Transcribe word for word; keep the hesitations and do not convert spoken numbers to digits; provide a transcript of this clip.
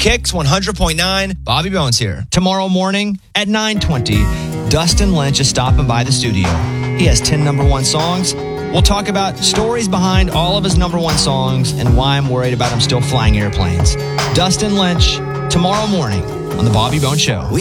Kicks one hundred point nine, Bobby Bones here. Tomorrow morning at nine twenty, Dustin Lynch is stopping by the studio. He has ten number one songs. We'll talk about stories behind all of his number one songs and why I'm worried about him still flying airplanes. Dustin Lynch, tomorrow morning on The Bobby Bones Show. We